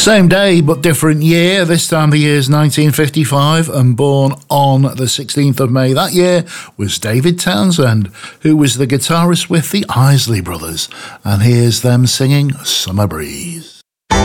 Same day but different year. This time the year is 1955, and born on the 16th of May that year was David Townsend, who was the guitarist with the Isley Brothers. And here's them singing Summer Breeze.